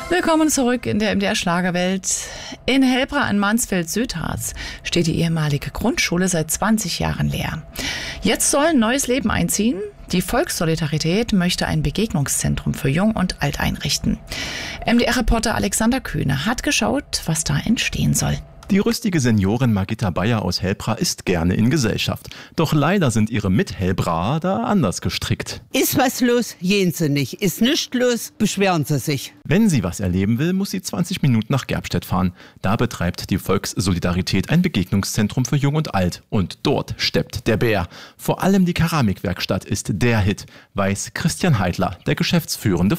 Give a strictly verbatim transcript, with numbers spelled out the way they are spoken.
Willkommen zurück in der M D R-Schlagerwelt. In Hellbra in Mansfeld-Südharz steht die ehemalige Grundschule seit zwanzig Jahren leer. Jetzt soll ein neues Leben einziehen. Die Volkssolidarität möchte ein Begegnungszentrum für Jung und Alt einrichten. M D R-Reporter Alexander Kühne hat geschaut, was da entstehen soll. Die rüstige Seniorin Margitta Bayer aus Hellbra ist gerne in Gesellschaft. Doch leider sind ihre Mit-Hellbraer da anders gestrickt. Ist was los, gehen sie nicht. Ist nichts los, beschweren sie sich. Wenn sie was erleben will, muss sie zwanzig Minuten nach Gerbstedt fahren. Da betreibt die Volkssolidarität ein Begegnungszentrum für Jung und Alt. Und dort steppt der Bär. Vor allem die Keramikwerkstatt ist der Hit, weiß Christian Heidler, der geschäftsführende